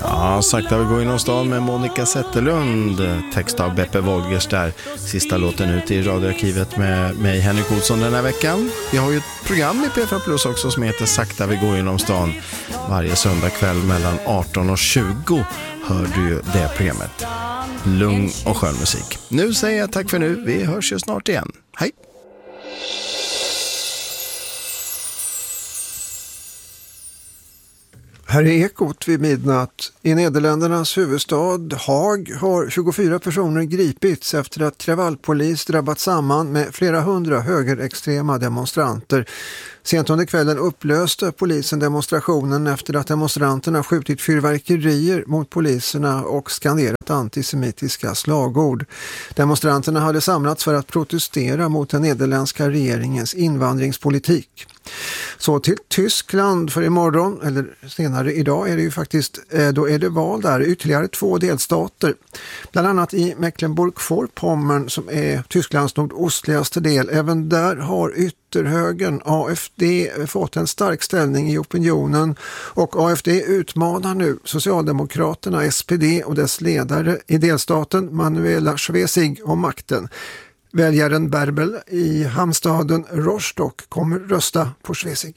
Ja, sakta vi går inom stan med Monica Zetterlund, text av Beppe Wolgers där. Sista låten ut i radioarkivet med mig, Henrik Olsson, den här veckan. Vi har ju ett program i P4 Plus också som heter Sakta vi går inom stan. Varje söndag kväll mellan 18 och 20 hör du ju det programmet. Lugn och skön musik. Nu säger jag tack för nu, vi hörs ju snart igen. Hej! Här är Ekot vid midnatt. I Nederländernas huvudstad Haag har 24 personer gripits efter att kravallpolis drabbat samman med flera hundra högerextrema demonstranter. Sent under kvällen upplöste polisen demonstrationen efter att demonstranterna skjutit fyrverkerier mot poliserna och skanderat antisemitiska slagord. Demonstranterna hade samlats för att protestera mot den nederländska regeringens invandringspolitik. Så till Tyskland, för imorgon, eller senare idag är det ju faktiskt, då är det val där, ytterligare 2 delstater. Bland annat i Mecklenburg-Vorpommern som är Tysklands nordostligaste del. Även där har ytterhögern AFD fått en stark ställning i opinionen och AFD utmanar nu Socialdemokraterna, SPD och dess ledare i delstaten Manuela Schwesig om makten. Väljaren Bärbel i hamnstaden Rostock kommer rösta på Schwesig.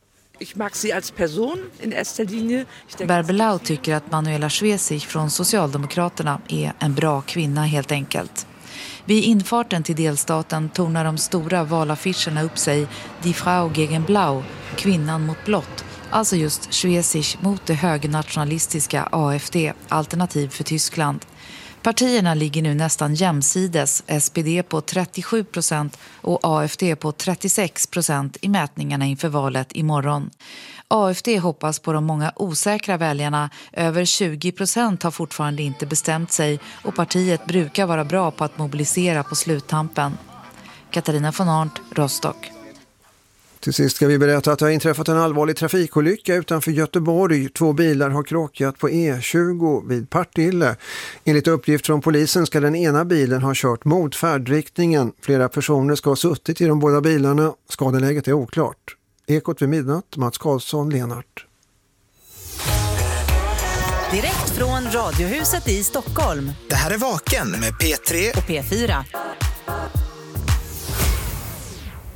Bärbelau tycker att Manuela Schwesig från Socialdemokraterna är en bra kvinna helt enkelt. Vid infarten till delstaten tornar de stora valaffischerna upp sig Die Frau gegen Blau, kvinnan mot blått. Alltså just Schwesig mot det högernationalistiska AFD, Alternativ för Tyskland. Partierna ligger nu nästan jämsides, SPD på 37% och AFD på 36% i mätningarna inför valet imorgon. AFD hoppas på de många osäkra väljarna, över 20% har fortfarande inte bestämt sig och partiet brukar vara bra på att mobilisera på sluttampen. Katarina von Arndt, Rostock. Till sist ska vi berätta att det har inträffat en allvarlig trafikolycka utanför Göteborg. 2 bilar har krockat på E20 vid Partille. Enligt uppgift från polisen ska den ena bilen ha kört mot färdriktningen. Flera personer ska ha suttit i de båda bilarna. Skadeläget är oklart. Ekot vid midnatt, Mats Karlsson, Lenart. Direkt från Radiohuset i Stockholm. Det här är Vaken med P3 och P4.